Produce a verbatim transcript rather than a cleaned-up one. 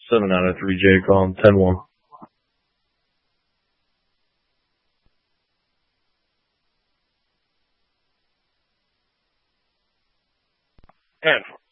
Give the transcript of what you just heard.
Seven out of three, J. Calling ten one. And